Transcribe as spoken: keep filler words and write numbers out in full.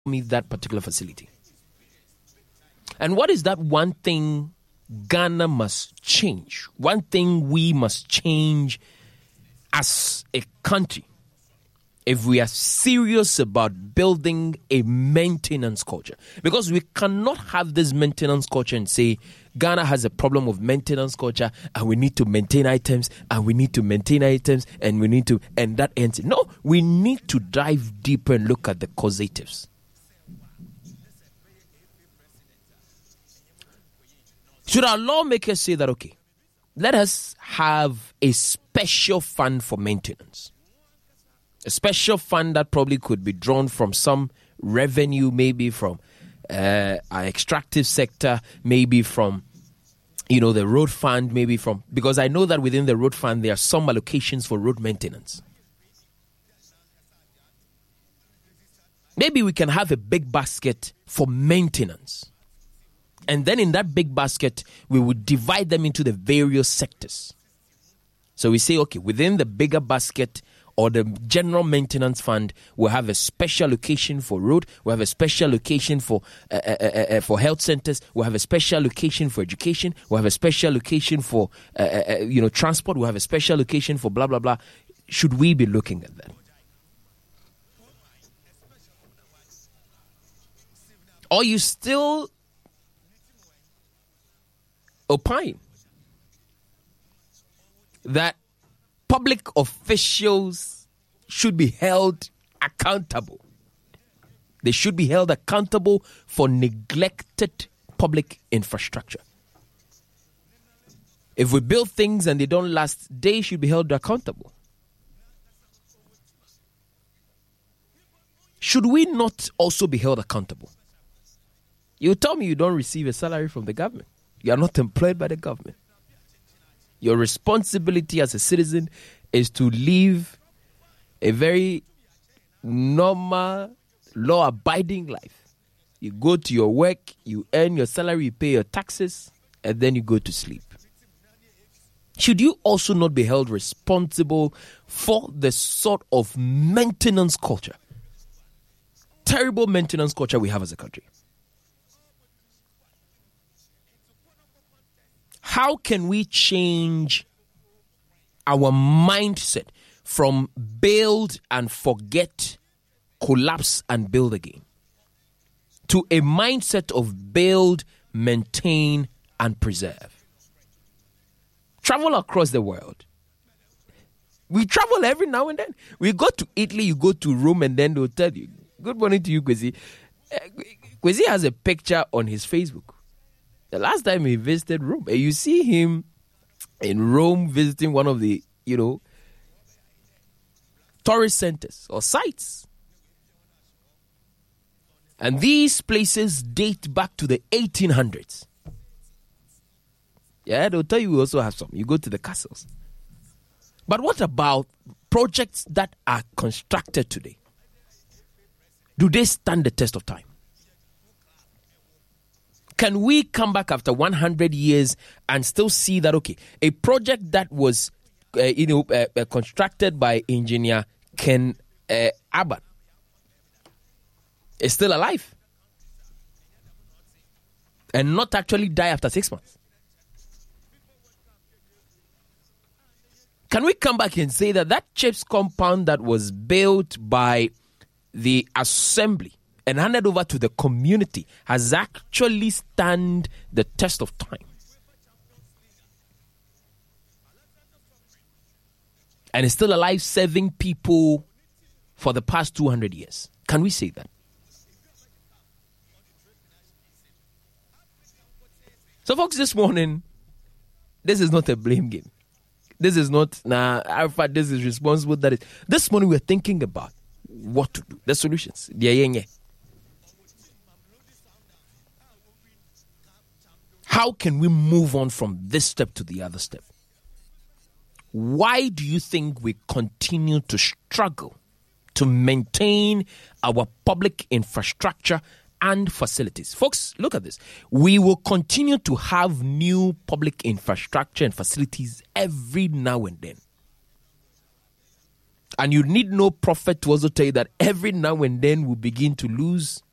me that particular facility. And what is that one thing Ghana must change? One thing we must change as a country if we are serious about building a maintenance culture. Because we cannot have this maintenance culture and say Ghana has a problem of maintenance culture and we need to maintain items and we need to maintain items and we need to, and that ends it. No, we need to dive deeper and look at the causatives. Should our lawmakers say that, okay, let us have a special fund for maintenance? A special fund that probably could be drawn from some revenue, maybe from uh, our extractive sector, maybe from, you know, the road fund, maybe from, because I know that within the road fund, there are some allocations for road maintenance. Maybe we can have a big basket for maintenance. And then in that big basket, we would divide them into the various sectors. So we say, okay, within the bigger basket or the general maintenance fund, we'll have a special location for road, we'll have a special location for uh, uh, uh, uh, for health centers, we'll have a special location for education, we'll have a special location for uh, uh, you know transport, we'll have a special location for blah, blah, blah. Should we be looking at that? Or you still opine that public officials should be held accountable. They should be held accountable for neglected public infrastructure. If we build things and they don't last, they should be held accountable. Should we not also be held accountable? You tell me you don't receive a salary from the government. You are not employed by the government. Your responsibility as a citizen is to live a very normal, law-abiding life. You go to your work, you earn your salary, you pay your taxes, and then you go to sleep. Should you also not be held responsible for the sort of maintenance culture, terrible maintenance culture we have as a country? How can we change our mindset from build and forget, collapse and build again, to a mindset of build, maintain and preserve? Travel across the world. We travel every now and then. We go to Italy, you go to Rome, and then they'll tell you, good morning to you, Kwesi. Uh, Kwesi has a picture on his Facebook. The last time he visited Rome, you see him in Rome visiting one of the, you know, tourist centers or sites. And these places date back to the eighteen hundreds. Yeah, they'll tell you we also have some. You go to the castles. But what about projects that are constructed today? Do they stand the test of time? Can we come back after one hundred years and still see that, okay, a project that was, uh, you know, uh, uh, constructed by engineer Ken uh, Abbott is still alive and not actually die after six months? Can we come back and say that that CHIPS compound that was built by the assembly and handed over to the community has actually stand the test of time? And is still alive, serving people for the past two hundred years. Can we say that? So, folks, this morning, this is not a blame game. This is not, nah, Alpha, this is responsible. That is. This morning, we're thinking about what to do, the solutions. Yeah, yeah, yeah. How can we move on from this step to the other step? Why do you think we continue to struggle to maintain our public infrastructure and facilities? Folks, look at this. We will continue to have new public infrastructure and facilities every now and then. And you need no prophet to also tell you that every now and then we'll begin to lose